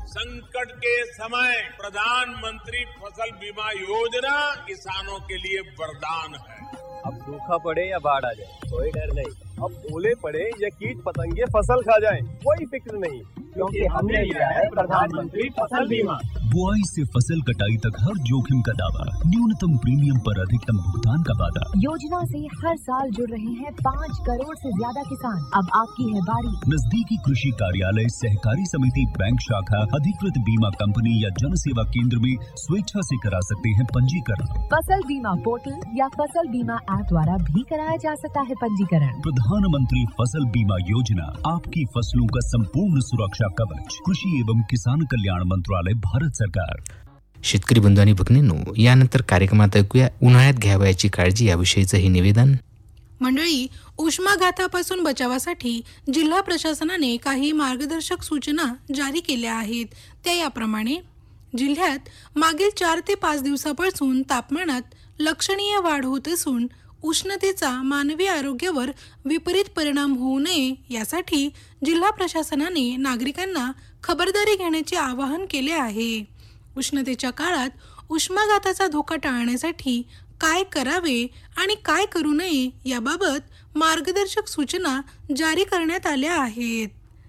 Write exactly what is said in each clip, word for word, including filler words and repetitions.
संकट के समय प्रधानमंत्री फसल बीमा योजना किसानों के लिए वरदान है। अब सूखा पड़े या बाढ़ आ जाए कोई डर नहीं, अब ओले पड़े या कीट पतंगे फसल खा जाए कोई फिक्र नहीं, क्योंकि हमने लिया है प्रधानमंत्री फसल बीमा। बुआई से फसल कटाई तक हर जोखिम का दावा, न्यूनतम प्रीमियम पर अधिकतम भुगतान का वादा। योजना से हर साल जुड़ रहे हैं पाँच करोड़ से ज्यादा किसान। अब आपकी है बारी। नजदीकी कृषि कार्यालय, सहकारी समिति, बैंक शाखा, अधिकृत बीमा कंपनी या जन सेवा केंद्र में स्वेच्छा से करा सकते हैं पंजीकरण। फसल बीमा पोर्टल या फसल बीमा ऐप द्वारा भी कराया जा सकता है पंजीकरण। प्रधानमंत्री फसल बीमा योजना, आपकी फसलों का संपूर्ण सुरक्षा कवच। कृषि एवं किसान कल्याण मंत्रालय, भारत सरकार। शेतकरी बंधू आणि भगिनींनो, यानंतर कार्यक्रमात ऐकूया उन्हाळ्यात घ्यावयाची काळजी याविषयीचं हे निवेदन. मंडळी, उष्माघातापासून बचावासाठी जिल्हा प्रशासनाने काही मार्गदर्शक सूचना जारी केल्या आहेत. त्या याप्रमाणे: जिल्ह्यात मागील चार ते पाच दिवसापासून तापमानात लक्षणीय वाढ होत असून उष्णतेचा मानवी आरोग्यावर विपरीत परिणाम होऊ नये यासाठी जिल्हा प्रशासनाने नागरिकांना खबरदारी घेण्याचे आवाहन केले आहे. उष्णतेच्या काळात उष्माघाताचा धोका टाळण्यासाठी काय करावे आणि काय करू नये याबाबत मार्गदर्शक सूचना जारी करण्यात आल्या आहेत.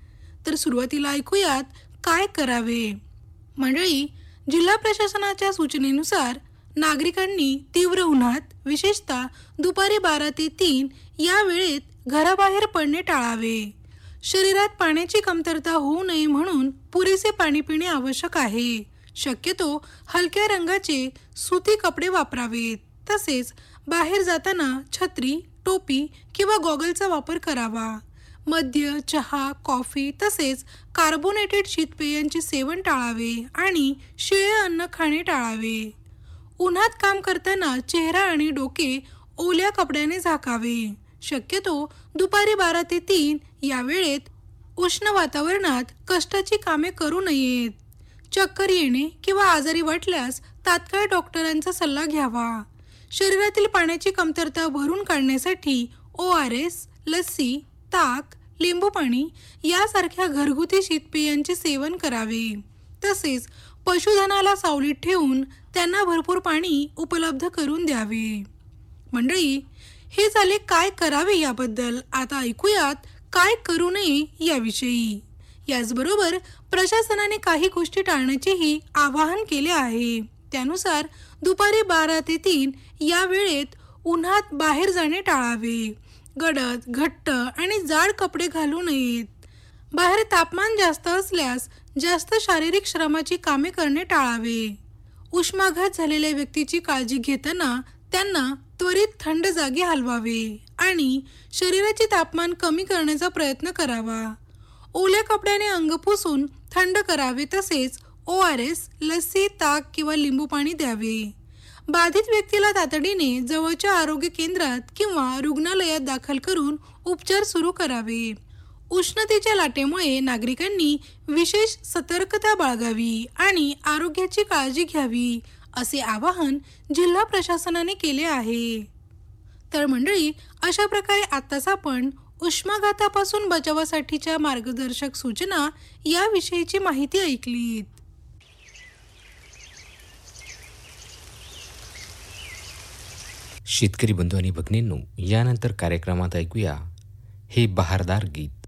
तर सुरुवातीला ऐकूयात काय करावे. मंडळी, जिल्हा प्रशासनाच्या सूचनेनुसार नागरिकांनी तीव्र उन्हात, विशेषतः दुपारी बारा ते तीन या वेळेत घराबाहेर पडणे टाळावे. शरीरात पाण्याची कमतरता होऊ नये म्हणून पुरेसे पाणी पिणे आवश्यक आहे. शक्यतो हलक्या रंगाचे सुती कपडे वापरावेत. तसेच बाहेर जाताना छत्री, टोपी किंवा गॉगलचा वापर करावा. मद्य, चहा, कॉफी तसेच कार्बोनेटेड शीतपेयांचे सेवन टाळावे आणि शिळे अन्न खाणे टाळावे. उन्हात काम करताना चेहरा आणि डोके ओल्या कपड्याने झाकावे. शक्यतो दुपारी बारा ते तीन या वेळेत उष्ण वातावरणात कष्टाची कामे करू नयेत. चक्कर येणे किंवा आजारी वाटल्यास तात्काळ डॉक्टरांचा सल्ला घ्यावा. शरीरातील पाण्याची कमतरता भरून काढण्यासाठी ओ आर एस, लस्सी, ताक, लिंबू पाणी यासारख्या घरगुती शीतपेयांचे सेवन करावे. तसेच पशुधनाला सावलीत ठेवून त्यांना भरपूर पाणी उपलब्ध करून द्यावे. मंडळी, हे झाले काय करावे याबद्दल. आता ऐकूयात काय करू नये याविषयी. याचबरोबर प्रशासनाने काही गोष्टी टाळण्याचेही आवाहन केले आहे. त्यानुसार दुपारी बारा ते तीन या वेळेत उन्हात बाहेर जाणे टाळावे. गडद, घट्ट आणि जाड कपडे घालू नयेत. बाहेर तापमान जास्त असल्यास जास्त शारीरिक श्रमाची कामे करणे टाळावे. उष्माघात झालेल्या व्यक्तीची काळजी घेताना त्यांना त्वरित थंड जागी हलवावे आणि शरीराचे तापमान कमी करण्याचा प्रयत्न करावा. ओल्या कपड्याने अंग पुसून थंड करावे. तसेच ओ आर एस, लस्सी, ताक किंवा लिंबू पाणी द्यावे. बाधित व्यक्तीला तातडीने जवळच्या आरोग्य केंद्रात किंवा रुग्णालयात दाखल करून उपचार सुरू करावे. उष्णतेच्या लाटेमुळे नागरिकांनी विशेष सतर्कता बाळगावी आणि आरोग्याची काळजी घ्यावी असे आवाहन जिल्हा प्रशासनाने केले आहे. तर मंडळी, अशा प्रकारे आत्ताच आपण उष्माघातापासून बचावासाठीच्या मार्गदर्शक सूचना याविषयीची माहिती ऐकलीत. शेतकरी बंधू आणि भगिनींनो, यानंतर कार्यक्रमात ऐकूया हे बहारदार गीत.